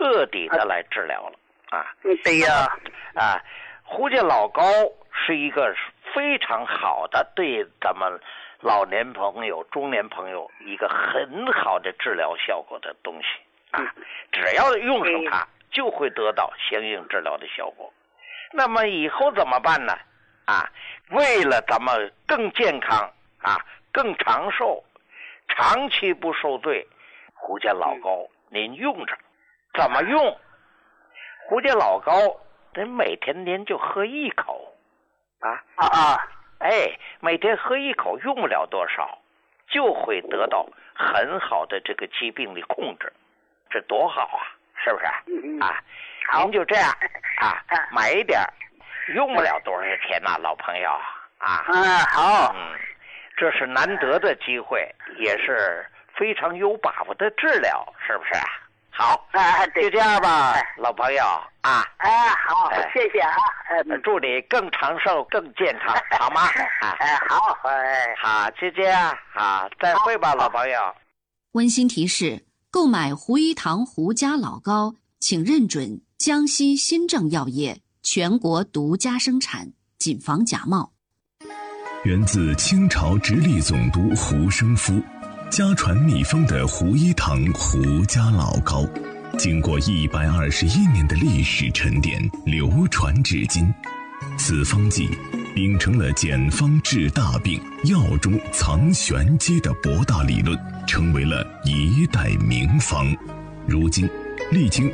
彻底的来治疗了啊。 对呀。 胡家老膏是一个非常好的对咱们老年朋友、中年朋友一个很好的治疗效果的东西啊，只要用上它，就会得到相应治疗的效果。那么以后怎么办呢？为了咱们更健康更长寿，长期不受罪，胡家老膏您用着。怎么用？胡家老膏得每天您就喝一口每天喝一口，用不了多少，就会得到很好的这个疾病的控制，这多好啊，是不是您就这样买一点，用不了多少钱呐，老朋友好。 这是难得的机会，也是非常有把握的治疗，是不是好就这样吧，老朋友好，谢谢祝你更长寿更健康，好吗好，就这样再会吧，老朋友。 温馨提示：购买胡一堂胡家老膏，请认准江西新政药业全国独家生产，谨防假冒。 源自清朝直隶总督胡生夫家传秘方的胡一堂胡家老膏，经过121年的历史沉淀，流传至今。此方剂秉承了简方治大病、药中藏玄机的博大理论，成为了一代名方。如今历经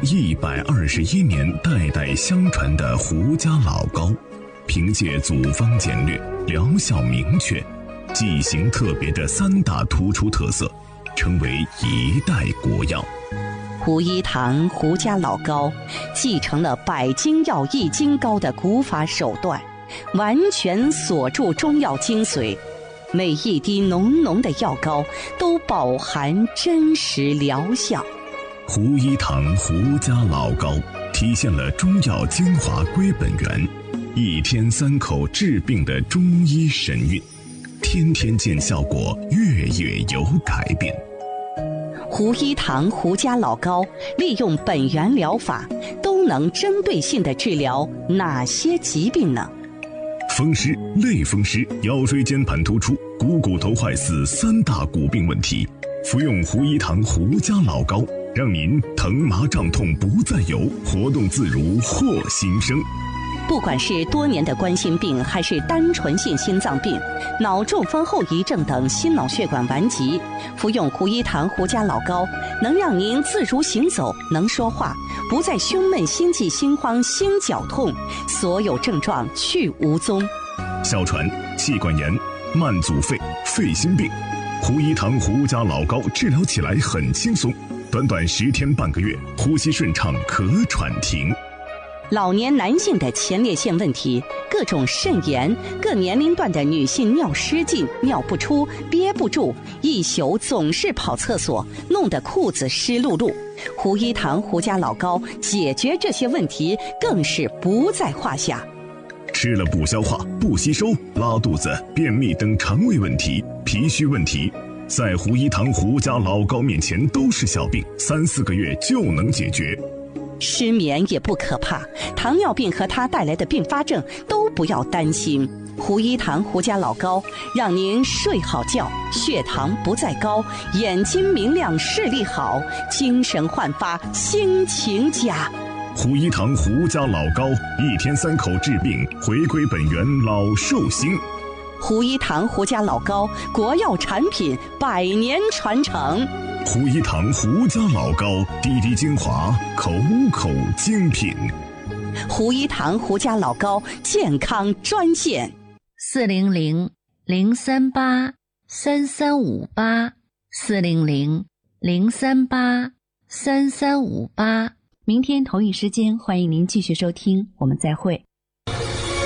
121年代代相传的胡家老膏，凭借组方简略、疗效明确、剂型特别的3大突出特色，成为一代国药。 胡一堂胡家老膏继承了百金药易筋膏的古法手段，完全锁住中药精髓，每一滴浓浓的药膏都饱含真实疗效。 胡一堂胡家老膏体现了中药精华归本源，一天3口治病的中医神韵，天天见效果，月月有改变。 胡一堂胡家老膏利用本源疗法，都能针对性地治疗哪些疾病呢？ 风湿、类风湿、腰椎间盘突出、股头坏死3大骨病问题，服用胡一堂胡家老膏，让您疼麻胀痛不再有，活动自如获新生。 不管是多年的冠心病，还是单纯性心脏病、脑中风后遗症等心脑血管顽疾，服用胡一堂胡家老膏，能让您自如行走，能说话，不再胸闷、心悸、心慌、心绞痛，所有症状去无踪。 哮喘、气管炎、慢阻肺、肺心病，胡一堂胡家老膏治疗起来很轻松，短短10天半个月，呼吸顺畅，咳喘停。 老年男性的前列腺问题，各种肾炎，各年龄段的女性尿失禁、尿不出、憋不住，一宿总是跑厕所，弄得裤子湿漉漉。胡一堂胡家老膏解决这些问题更是不在话下。 吃了不消化、不吸收、拉肚子、便秘等肠胃问题、脾虚问题，在胡一堂胡家老膏面前都是小病，3、4个月就能解决。 失眠也不可怕，糖尿病和它带来的并发症都不要担心。胡一堂胡家老膏让您睡好觉，血糖不再高，眼睛明亮，视力好，精神焕发，心情佳。 胡一堂胡家老膏，1天3口治病，回归本源，老寿星。 胡一堂胡家老膏，国药产品，100年传承。 胡一堂胡家老膏，滴滴精华，口口精品。 胡一堂胡家老膏健康专线 400-038-3358，400-038-3358。明天同一时间，欢迎您继续收听，我们再会。